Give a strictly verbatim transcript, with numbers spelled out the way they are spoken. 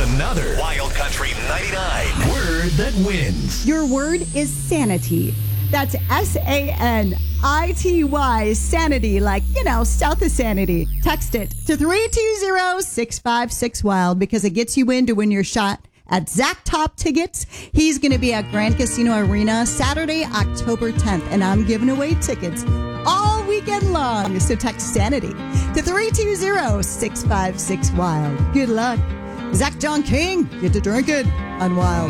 another Wild Country ninety-nine word that wins. Your word is sanity. That's S A N I T Y, sanity, like, you know, south of sanity. Text it to three two zero, six five six, WILD because it gets you in to win your shot at Zach Top Tickets. He's going to be at Grand Casino Arena Saturday, October tenth, and I'm giving away tickets all weekend long. So text sanity to three two zero, six five six, WILD. Good luck. Zach John King, get to drinking on Wild.